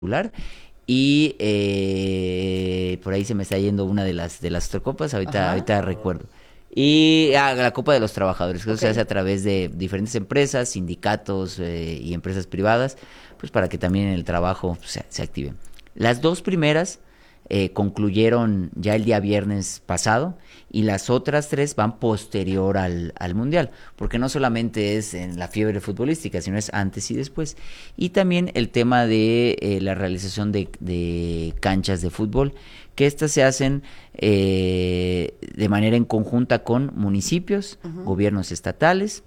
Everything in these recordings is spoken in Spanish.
y por ahí se me está yendo una de las otras copas, ahorita recuerdo. Y la Copa de los Trabajadores, que eso se hace a través de diferentes empresas, sindicatos y empresas privadas, pues para que también el trabajo se active. Las dos primeras concluyeron ya el día viernes pasado y las otras tres van posterior al Mundial, porque no solamente es en la fiebre futbolística, sino es antes y después. Y también el tema de la realización de canchas de fútbol, que estas se hacen de manera en conjunta con municipios, gobiernos estatales,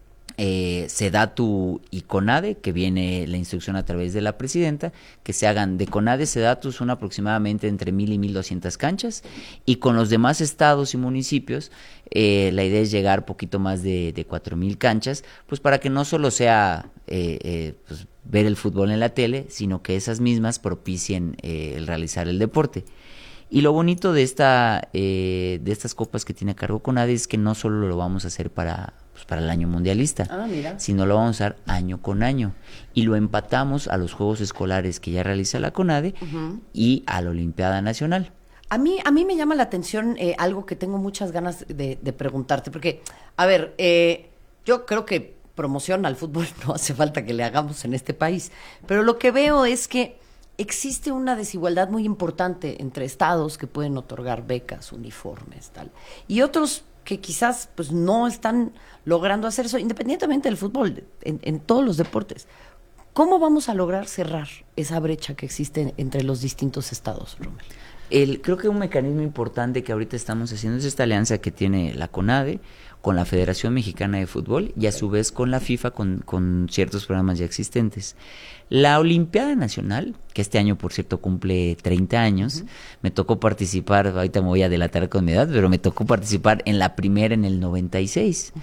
SEDATU y CONADE, que viene la instrucción a través de la presidenta, que se hagan de CONADE, SEDATU son aproximadamente entre 1,000 y 1,200 canchas, y con los demás estados y municipios, la idea es llegar poquito más de 4,000 canchas, pues para que no solo sea pues, ver el fútbol en la tele, sino que esas mismas propicien el realizar el deporte. Y lo bonito de estas copas que tiene a cargo CONADE es que no solo lo vamos a hacer para el año mundialista, sino lo vamos a usar año con año. Y lo empatamos a los Juegos Escolares que ya realiza la CONADE y a la Olimpiada Nacional. A mí me llama la atención algo que tengo muchas ganas de preguntarte, porque, a ver, yo creo que promoción al fútbol no hace falta que le hagamos en este país, pero lo que veo es que existe una desigualdad muy importante entre estados que pueden otorgar becas, uniformes, tal, y otros que quizás pues no están logrando hacer eso, independientemente del fútbol, en todos los deportes. ¿Cómo vamos a lograr cerrar esa brecha que existe entre los distintos estados, Rommel? Creo que un mecanismo importante que ahorita estamos haciendo es esta alianza que tiene la CONADE con la Federación Mexicana de Fútbol y a su vez con la FIFA con ciertos programas ya existentes. La Olimpiada Nacional, que este año por cierto cumple 30 años, me tocó participar, ahorita me voy a delatar con mi edad, pero me tocó participar en la primera en el 96.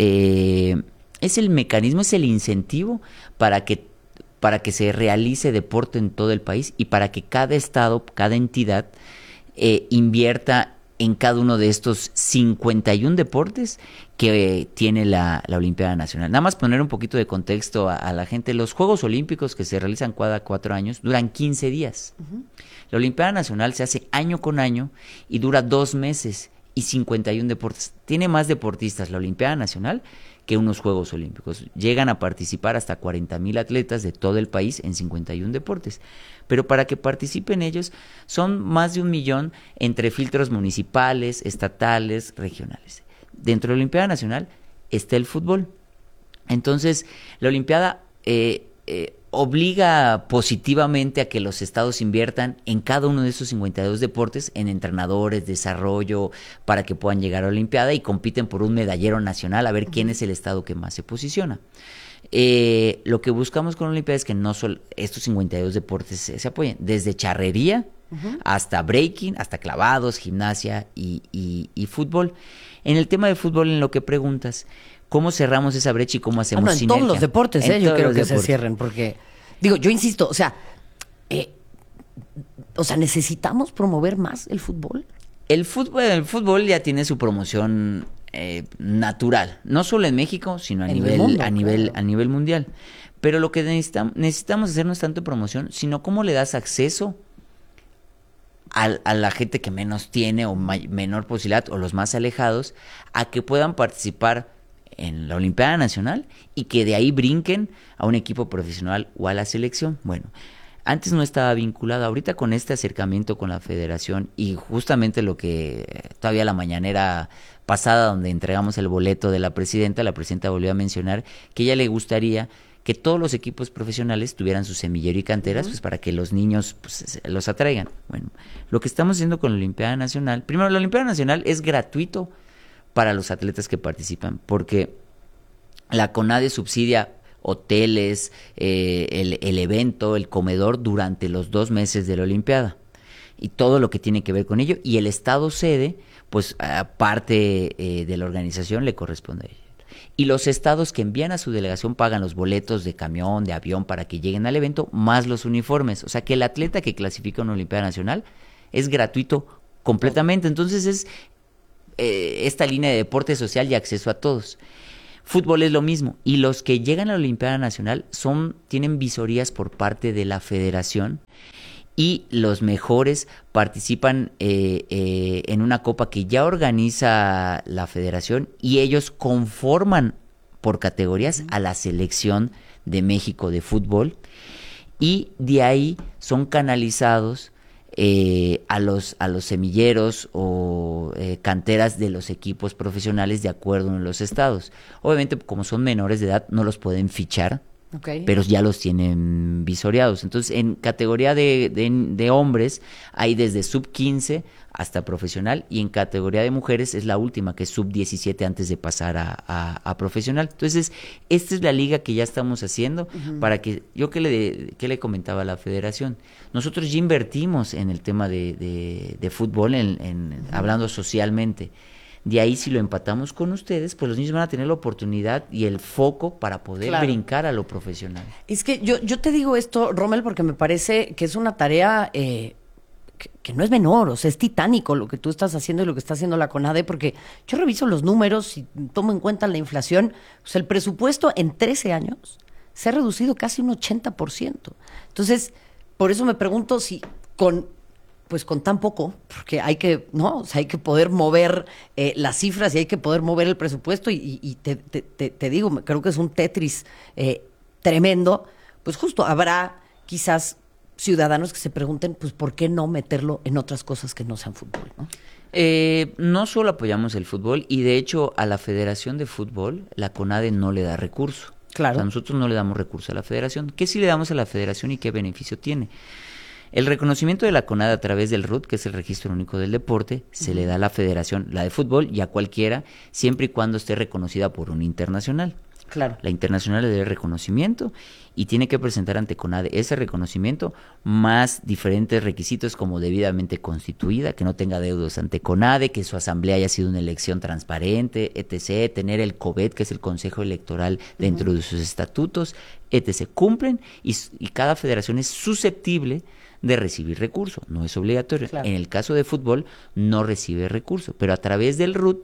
Es el mecanismo, es el incentivo para que se realice deporte en todo el país y para que cada estado, cada entidad invierta en cada uno de estos 51 deportes que tiene la Olimpiada Nacional. Nada más poner un poquito de contexto a la gente. Los Juegos Olímpicos que se realizan cada 4 años duran 15 días. La Olimpiada Nacional se hace año con año y dura 2 meses y 51 deportes. Tiene más deportistas la Olimpiada Nacional que unos Juegos Olímpicos. Llegan a participar hasta 40,000 atletas de todo el país en 51 deportes. Pero para que participen ellos, son más de 1 millón entre filtros municipales, estatales, regionales. Dentro de la Olimpiada Nacional está el fútbol. Entonces, la Olimpiada obliga positivamente a que los estados inviertan en cada uno de esos 52 deportes, en entrenadores, desarrollo, para que puedan llegar a la Olimpiada y compiten por un medallero nacional a ver quién es el estado que más se posiciona. Lo que buscamos con la Olimpiada es que no solo estos 52 deportes se apoyen, desde charrería hasta breaking, hasta clavados, gimnasia y fútbol. En el tema de fútbol, en lo que preguntas, ¿cómo cerramos esa brecha y cómo hacemos sinergia? En todos los deportes, yo creo que se cierren, porque, yo insisto, ¿necesitamos promover más el fútbol? El fútbol ya tiene su promoción natural, no solo en México, sino a nivel mundial. Pero lo que necesitamos hacer no es tanto promoción, sino cómo le das acceso a la gente que menos tiene o menor posibilidad o los más alejados a que puedan participar en la Olimpiada Nacional y que de ahí brinquen a un equipo profesional o a la selección. Bueno, antes no estaba vinculado, ahorita con este acercamiento con la federación y justamente lo que todavía la mañanera pasada donde entregamos el boleto de la presidenta volvió a mencionar que ella le gustaría que todos los equipos profesionales tuvieran su semillero y canteras, pues para que los niños los atraigan. Bueno, lo que estamos haciendo con la Olimpiada Nacional, primero la Olimpiada Nacional es gratuito para los atletas que participan, porque la CONADE subsidia hoteles, el evento, el comedor durante los 2 meses de la Olimpiada y todo lo que tiene que ver con ello, y el estado sede, pues parte de la organización le corresponde a ella. Y los estados que envían a su delegación pagan los boletos de camión, de avión para que lleguen al evento, más los uniformes. O sea que el atleta que clasifica a una Olimpiada Nacional es gratuito completamente. Entonces es esta línea de deporte social y acceso a todos. Fútbol es lo mismo. Y los que llegan a la Olimpiada Nacional tienen visorías por parte de la federación. Y los mejores participan en una copa que ya organiza la federación y ellos conforman por categorías a la selección de México de fútbol y de ahí son canalizados a los semilleros o canteras de los equipos profesionales de acuerdo en los estados. Obviamente, como son menores de edad, no los pueden fichar. Okay. Pero ya los tienen visoreados. Entonces, en categoría de hombres hay desde sub-15 hasta profesional y en categoría de mujeres es la última, que es sub-17 antes de pasar a profesional. Entonces, esta es la liga que ya estamos haciendo para que, yo ¿qué le comentaba a la federación? Nosotros ya invertimos en el tema de fútbol, hablando socialmente. De ahí, si lo empatamos con ustedes, pues los niños van a tener la oportunidad y el foco para poder brincar a lo profesional. Es que yo te digo esto, Rommel, porque me parece que es una tarea que no es menor, o sea, es titánico lo que tú estás haciendo y lo que está haciendo la CONADE, porque yo reviso los números y tomo en cuenta la inflación. O sea, el presupuesto en 13 años se ha reducido casi un 80%. Entonces, por eso me pregunto si con tan poco, porque hay que, ¿no? O sea, hay que poder mover las cifras y hay que poder mover el presupuesto y te digo, creo que es un Tetris tremendo. Pues justo habrá quizás ciudadanos que se pregunten, pues, ¿por qué no meterlo en otras cosas que no sean fútbol, ¿no? No solo apoyamos el fútbol y de hecho a la Federación de Fútbol, la CONADE no le da recurso. Claro. O sea, nosotros no le damos recurso a la Federación. ¿Qué sí le damos a la Federación y qué beneficio tiene? El reconocimiento de la CONADE a través del RUT, que es el Registro Único del Deporte, se le da a la federación, la de fútbol, y a cualquiera, siempre y cuando esté reconocida por un internacional. Claro. La internacional le da el reconocimiento y tiene que presentar ante CONADE ese reconocimiento más diferentes requisitos como debidamente constituida, que no tenga deudos ante CONADE, que su asamblea haya sido una elección transparente, etc., tener el COBET, que es el Consejo Electoral, dentro de sus estatutos, etc. Cumplen y cada federación es susceptible de recibir recurso, no es obligatorio. Claro. En el caso de fútbol no recibe recurso, pero a través del RUT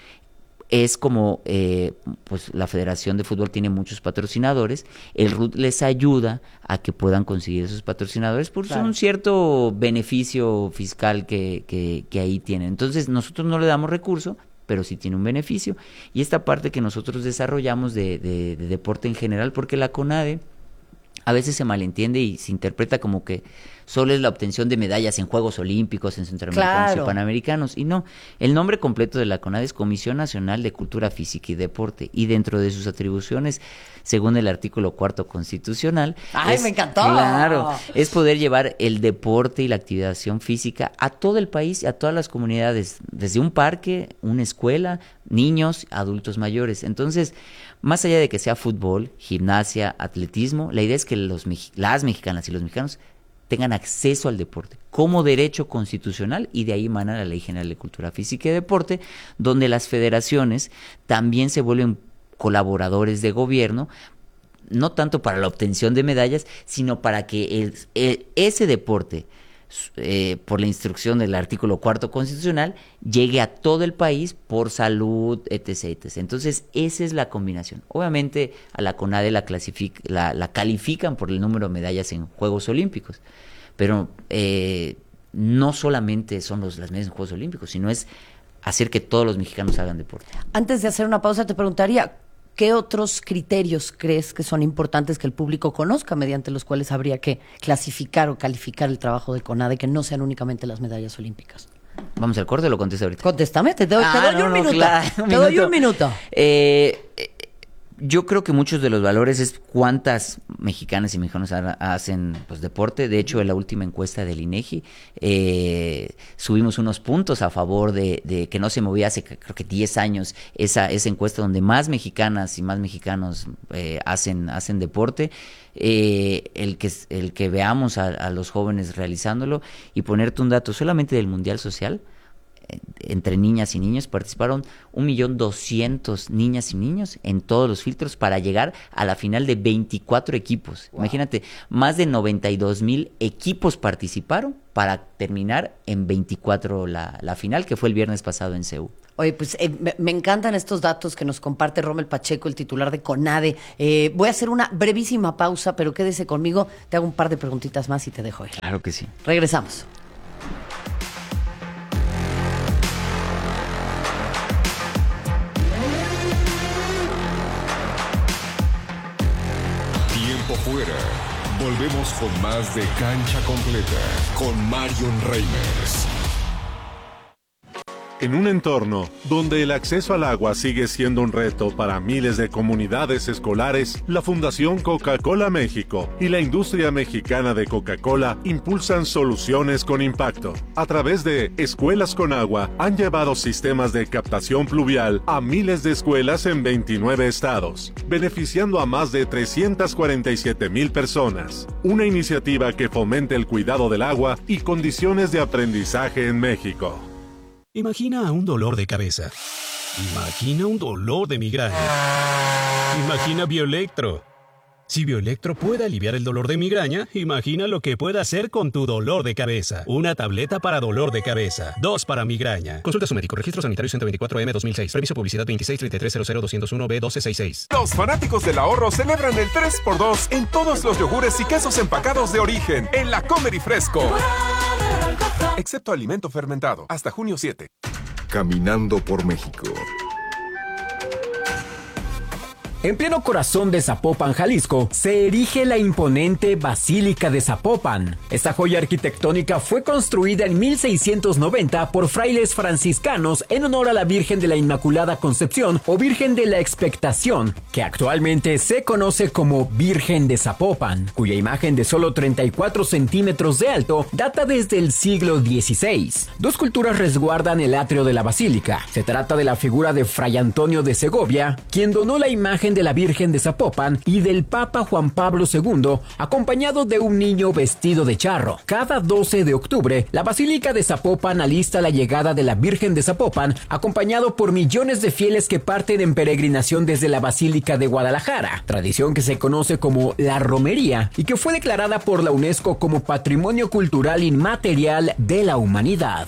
es como, pues la Federación de Fútbol tiene muchos patrocinadores, el RUT les ayuda a que puedan conseguir esos patrocinadores por un cierto beneficio fiscal que ahí tienen. Entonces nosotros no le damos recurso, pero sí tiene un beneficio. Y esta parte que nosotros desarrollamos de deporte en general, porque la CONADE a veces se malentiende y se interpreta como que solo es la obtención de medallas en Juegos Olímpicos, en Centroamericanos y Panamericanos. Y no, el nombre completo de la CONADE es Comisión Nacional de Cultura Física y Deporte. Y dentro de sus atribuciones, según el artículo 4º constitucional... ¡Ay, me encantó! Claro, es poder llevar el deporte y la actividad física a todo el país, a todas las comunidades, desde un parque, una escuela, niños, adultos mayores. Entonces, más allá de que sea fútbol, gimnasia, atletismo, la idea es que las mexicanas y los mexicanos tengan acceso al deporte como derecho constitucional, y de ahí emana la Ley General de Cultura Física y Deporte, donde las federaciones también se vuelven colaboradores de gobierno, no tanto para la obtención de medallas, sino para que ese deporte, por la instrucción del artículo 4º constitucional, llegue a todo el país por salud, etc., etc. Entonces, esa es la combinación. Obviamente, a la CONADE la califican por el número de medallas en Juegos Olímpicos, pero no solamente son las medallas en Juegos Olímpicos, sino es hacer que todos los mexicanos hagan deporte. Antes de hacer una pausa, te preguntaría, ¿qué otros criterios crees que son importantes que el público conozca, mediante los cuales habría que clasificar o calificar el trabajo de CONADE, que no sean únicamente las medallas olímpicas? ¿Vamos al corte o lo contesto ahorita? Contéstame, te doy un minuto. Claro, te doy un minuto. Yo creo que muchos de los valores es cuántas mexicanas y mexicanos hacen pues deporte. De hecho, en la última encuesta del INEGI subimos unos puntos a favor de que no se movía hace creo que 10 años esa encuesta donde más mexicanas y más mexicanos hacen deporte. El que veamos a los jóvenes realizándolo. Y ponerte un dato solamente del Mundial Social, entre niñas y niños participaron 1,200,000 niñas y niños en todos los filtros para llegar a la final de 24 equipos. Wow. Imagínate, más de 92,000 equipos participaron para terminar en 24 la final, que fue el viernes pasado en CEU. Oye, pues me encantan estos datos que nos comparte Rommel Pacheco, el titular de CONADE. Voy a hacer una brevísima pausa, pero quédese conmigo. Te hago un par de preguntitas más y te dejo ir. Claro que sí. Regresamos. Tiempo fuera. Volvemos con más de Cancha Completa con Marion Reimers. En un entorno donde el acceso al agua sigue siendo un reto para miles de comunidades escolares, la Fundación Coca-Cola México y la industria mexicana de Coca-Cola impulsan soluciones con impacto. A través de Escuelas con Agua, han llevado sistemas de captación pluvial a miles de escuelas en 29 estados, beneficiando a más de 347,000 personas. Una iniciativa que fomenta el cuidado del agua y condiciones de aprendizaje en México. Imagina un dolor de cabeza. Imagina un dolor de migraña. Imagina Bioelectro. Si Bioelectro puede aliviar el dolor de migraña, imagina lo que puede hacer con tu dolor de cabeza. Una tableta para dolor de cabeza. 2 para migraña. Consulta a su médico. Registro sanitario 124M 2006. Permiso publicidad 2633000201B1266. Los fanáticos del ahorro celebran el 3x2 en todos los yogures y quesos empacados de origen en la Comer y Fresco. Excepto alimento fermentado. Hasta junio 7. Caminando por México. En pleno corazón de Zapopan, Jalisco, se erige la imponente Basílica de Zapopan. Esta joya arquitectónica fue construida en 1690 por frailes franciscanos en honor a la Virgen de la Inmaculada Concepción o Virgen de la Expectación, que actualmente se conoce como Virgen de Zapopan, cuya imagen de solo 34 centímetros de alto data desde el siglo XVI. Dos culturas resguardan el atrio de la basílica. Se trata de la figura de Fray Antonio de Segovia, quien donó la imagen de la Virgen de Zapopan, y del Papa Juan Pablo II, acompañado de un niño vestido de charro. Cada 12 de octubre, la Basílica de Zapopan alista la llegada de la Virgen de Zapopan, acompañado por millones de fieles que parten en peregrinación desde la Basílica de Guadalajara, tradición que se conoce como la romería y que fue declarada por la UNESCO como Patrimonio Cultural Inmaterial de la Humanidad.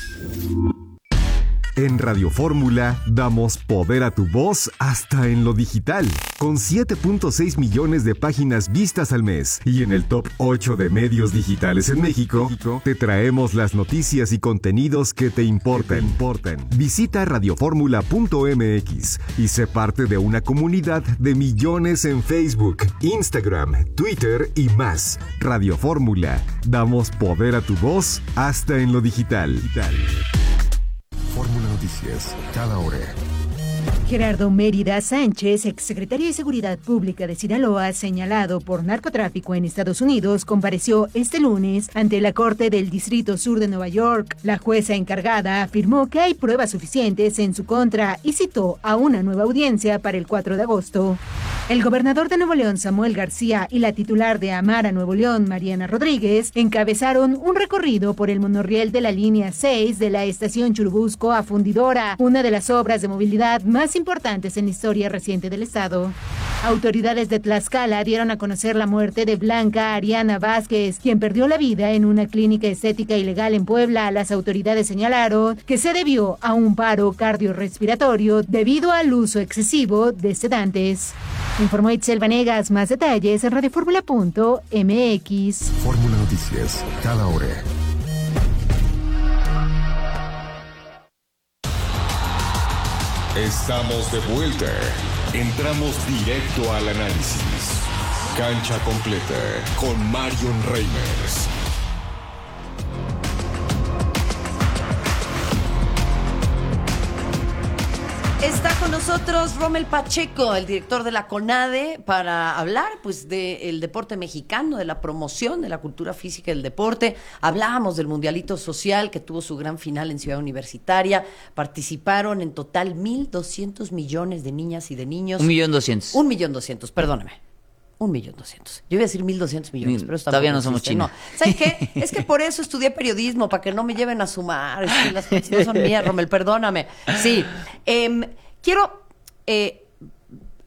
En Radio Fórmula damos poder a tu voz hasta en lo digital, con 7.6 millones de páginas vistas al mes. Y en el top 8 de medios digitales en México, te traemos las noticias y contenidos que te importan. Visita radioformula.mx y sé parte de una comunidad de millones en Facebook, Instagram, Twitter y más. Radio Fórmula, damos poder a tu voz hasta en lo digital. Fórmula Noticias, cada hora. Gerardo Mérida Sánchez, exsecretario de Seguridad Pública de Sinaloa, señalado por narcotráfico en Estados Unidos, compareció este lunes ante la Corte del Distrito Sur de Nueva York. La jueza encargada afirmó que hay pruebas suficientes en su contra y citó a una nueva audiencia para el 4 de agosto. El gobernador de Nuevo León, Samuel García, y la titular de Amara Nuevo León, Mariana Rodríguez, encabezaron un recorrido por el monorriel de la línea 6 de la estación Churubusco a Fundidora, una de las obras de movilidad más importantes en la historia reciente del estado. Autoridades de Tlaxcala dieron a conocer la muerte de Blanca Ariana Vázquez, quien perdió la vida en una clínica estética ilegal en Puebla. Las autoridades señalaron que se debió a un paro cardiorrespiratorio debido al uso excesivo de sedantes. Informó Itzel Vanegas. Más detalles en radioformula.mx. Fórmula Noticias, cada hora. Estamos de vuelta. Entramos directo al análisis. Cancha completa con Marion Reimers. Está con nosotros Rommel Pacheco, el director de la CONADE, para hablar pues del deporte mexicano, de la promoción de la cultura física del deporte. Hablábamos del Mundialito Social que tuvo su gran final en Ciudad Universitaria. Participaron en total 1,200 millones de niñas y de niños. 1,200,000. 1,200,000, perdóname. 1,200,000. Yo iba a decir 1,200 millones, pero todavía no somos China. No. ¿Sabes qué? Es que por eso estudié periodismo, para que no me lleven a sumar. Es que las cosas no son mías, Rommel, perdóname. Sí. Quiero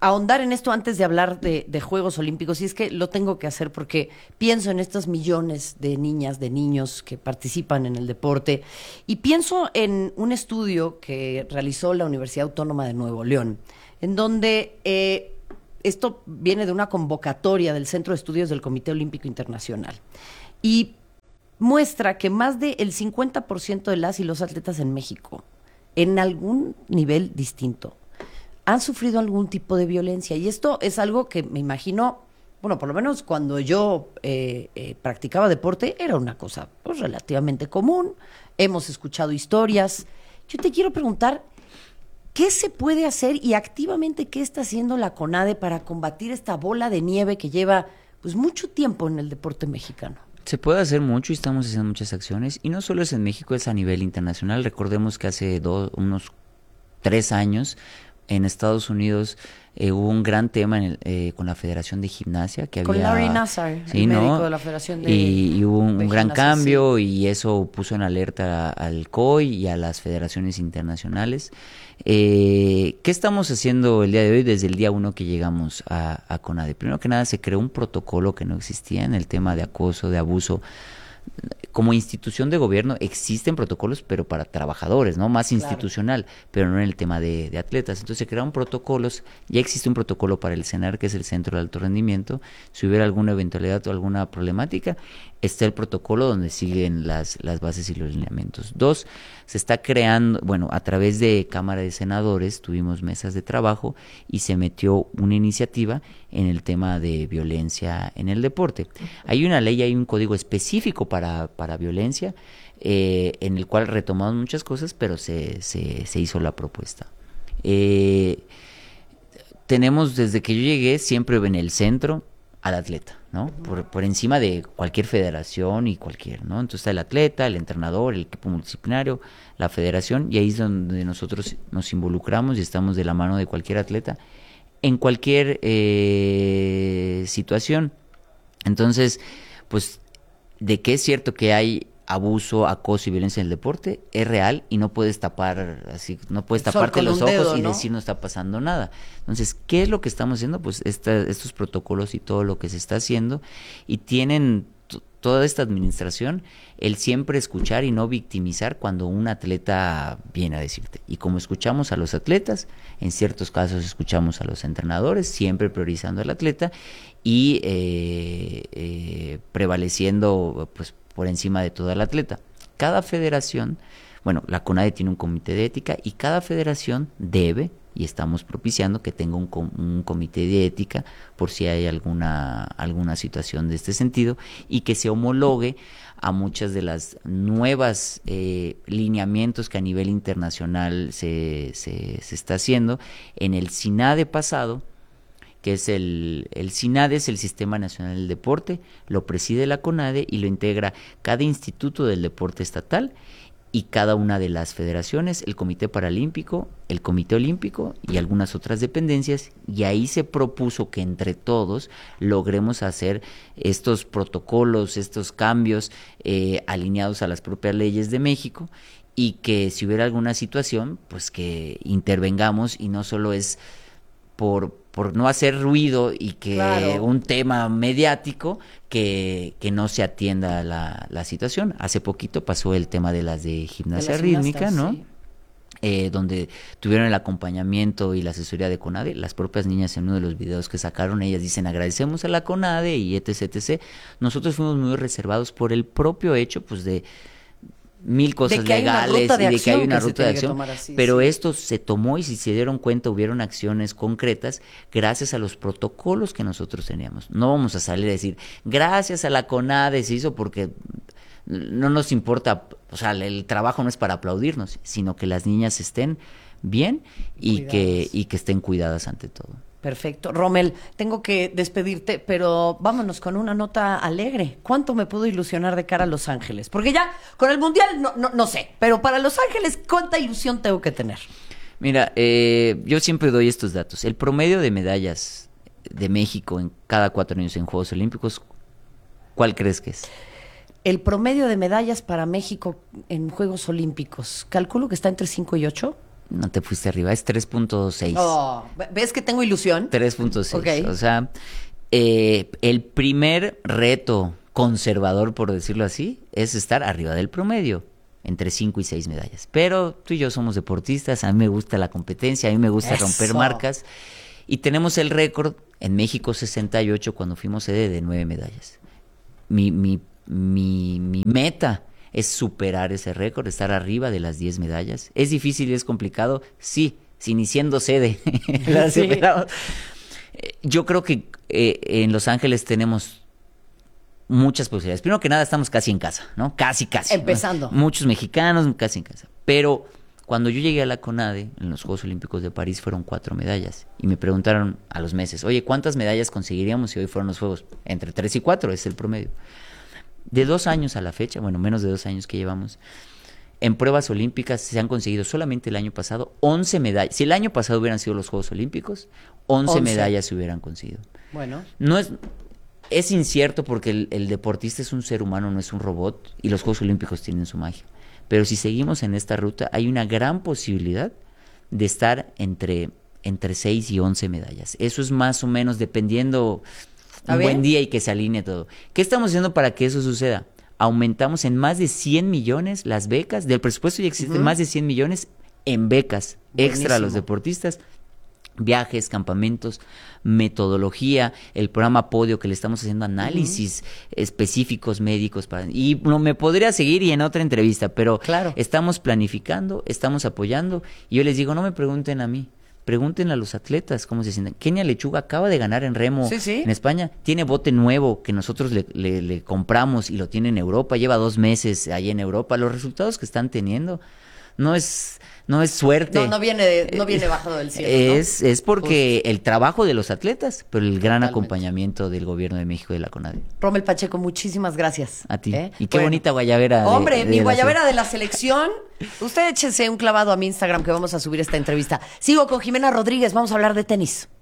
ahondar en esto antes de hablar de Juegos Olímpicos, y es que lo tengo que hacer porque pienso en estos millones de niñas, de niños que participan en el deporte, y pienso en un estudio que realizó la Universidad Autónoma de Nuevo León, en donde esto viene de una convocatoria del Centro de Estudios del Comité Olímpico Internacional, y muestra que más del 50% de las y los atletas en México, en algún nivel distinto, han sufrido algún tipo de violencia. Y esto es algo que me imagino, bueno, por lo menos cuando yo practicaba deporte, era una cosa pues, relativamente común. Hemos escuchado historias. Yo te quiero preguntar, ¿qué se puede hacer y activamente qué está haciendo la CONADE para combatir esta bola de nieve que lleva pues mucho tiempo en el deporte mexicano? Se puede hacer mucho y estamos haciendo muchas acciones. Y no solo es en México, es a nivel internacional. Recordemos que hace unos 3 años en Estados Unidos hubo un gran tema con la Federación de Gimnasia que con había, Larry Nassar, sí, el ¿no? médico de la Federación de y hubo un gran gimnasia, cambio, sí. y eso puso en alerta al COI y a las federaciones internacionales. ¿Qué estamos haciendo el día de hoy? Desde el día 1 que llegamos a CONADE. Primero que nada se creó un protocolo que no existía en el tema de acoso, de abuso. Como institución de gobierno existen protocolos, pero para trabajadores, ¿no? Más institucional, pero no en el tema de atletas. Entonces se crearon protocolos, ya existe un protocolo para el CENAR, que es el Centro de Alto Rendimiento. Si hubiera alguna eventualidad o alguna problemática, está el protocolo donde siguen las bases y los lineamientos. 2, se está creando, bueno, a través de Cámara de Senadores tuvimos mesas de trabajo y se metió una iniciativa en el tema de violencia en el deporte. Hay una ley, hay un código específico para violencia, en el cual retomamos muchas cosas, pero se hizo la propuesta. Tenemos, desde que yo llegué, siempre en el centro al atleta, ¿no? Por encima de cualquier federación y cualquier, ¿no? Entonces está el atleta, el entrenador, el equipo multidisciplinario, la federación, y ahí es donde nosotros nos involucramos y estamos de la mano de cualquier atleta en cualquier situación. Entonces, pues, de que es cierto que hay abuso, acoso y violencia en el deporte, es real y no puedes tapar así, no puedes taparte los ojos dedo, y ¿no? decir no está pasando nada. Entonces, ¿qué es lo que estamos haciendo? Pues estos protocolos y todo lo que se está haciendo, y tienen toda esta administración el siempre escuchar y no victimizar cuando un atleta viene a decirte. Y como escuchamos a los atletas, en ciertos casos escuchamos a los entrenadores, siempre priorizando al atleta y prevaleciendo pues por encima de todo el atleta. Cada federación, bueno, la CONADE tiene un comité de ética y cada federación debe, y estamos propiciando que tenga un comité de ética por si hay alguna situación de este sentido, y que se homologue a muchas de las nuevas lineamientos que a nivel internacional se está haciendo. En el SINADE pasado, que es el SINADE, es el Sistema Nacional del Deporte, lo preside la CONADE y lo integra cada instituto del deporte estatal y cada una de las federaciones, el Comité Paralímpico, el Comité Olímpico y algunas otras dependencias, y ahí se propuso que entre todos logremos hacer estos protocolos, estos cambios alineados a las propias leyes de México, y que si hubiera alguna situación, pues que intervengamos, y no solo es por no hacer ruido y que claro, un tema mediático que no se atienda la situación. Hace poquito pasó el tema de las de gimnasia rítmica, ¿no? Sí. Donde tuvieron el acompañamiento y la asesoría de CONADE. Las propias niñas, en uno de los videos que sacaron, ellas dicen agradecemos a la CONADE y etc. Nosotros fuimos muy reservados por el propio hecho, pues, de mil cosas legales y de que hay una ruta de acción, pero sí, esto se tomó, y si se dieron cuenta hubieron acciones concretas gracias a los protocolos que nosotros teníamos. No vamos a salir a decir gracias a la CONADE se hizo, porque no nos importa, o sea, el trabajo no es para aplaudirnos, sino que las niñas estén bien y que estén cuidadas ante todo. Perfecto. Rommel, tengo que despedirte, pero vámonos con una nota alegre. ¿Cuánto me puedo ilusionar de cara a Los Ángeles? Porque ya con el Mundial no sé, pero para Los Ángeles, ¿cuánta ilusión tengo que tener? Mira, yo siempre doy estos datos. El promedio de medallas de México en cada 4 años en Juegos Olímpicos, ¿cuál crees que es? El promedio de medallas para México en Juegos Olímpicos, calculo que está entre 5 y 8. No te fuiste arriba, es 3.6. Oh, ¿ves que tengo ilusión? 3.6. Ok. O sea, el primer reto conservador, por decirlo así, es estar arriba del promedio, entre 5 y 6 medallas. Pero tú y yo somos deportistas, a mí me gusta la competencia, a mí me gusta romper marcas. Y tenemos el récord en México 68 cuando fuimos sede de 9 medallas. Mi meta es superar ese récord, estar arriba de las 10 medallas. ¿Es difícil y es complicado? Sí, ni siendo sede. Sí. Yo creo que en Los Ángeles tenemos muchas posibilidades. Primero que nada, estamos casi en casa, ¿no? Casi. Empezando. ¿No? Muchos mexicanos casi en casa. Pero cuando yo llegué a la CONADE, en los Juegos Olímpicos de París, fueron 4 medallas. Y me preguntaron a los meses, oye, ¿cuántas medallas conseguiríamos si hoy fueron los Juegos? Entre 3 y 4 es el promedio. De 2 años a la fecha, bueno, menos de 2 años que llevamos, en pruebas olímpicas se han conseguido solamente el año pasado 11 medallas. Si el año pasado hubieran sido los Juegos Olímpicos, 11 medallas se hubieran conseguido. Bueno. No es incierto porque el deportista es un ser humano, no es un robot, y los Juegos Olímpicos tienen su magia. Pero si seguimos en esta ruta, hay una gran posibilidad de estar entre 6 y 11 medallas. Eso es más o menos dependiendo un buen día y que se alinee todo. ¿Qué estamos haciendo para que eso suceda? Aumentamos en más de 100 millones las becas. Del presupuesto ya existen más de 100 millones en becas extra a los deportistas. Viajes, campamentos, metodología, el programa Podio que le estamos haciendo análisis específicos médicos y no me podría seguir y en otra entrevista, pero estamos planificando, estamos apoyando y yo les digo, no me pregunten a mí, pregunten a los atletas cómo se sienten. Kenia Lechuga acaba de ganar en remo en España, tiene bote nuevo que nosotros le compramos y lo tiene en Europa, lleva 2 meses ahí en Europa, los resultados que están teniendo no es suerte. No viene bajado del cielo. Es porque el trabajo de los atletas, pero el gran acompañamiento del gobierno de México y de la CONADE. Rommel Pacheco, muchísimas gracias. A ti. Y qué bonita guayabera. Hombre, mi guayabera de la selección. Usted échese un clavado a mi Instagram que vamos a subir esta entrevista. Sigo con Jimena Rodríguez, vamos a hablar de tenis.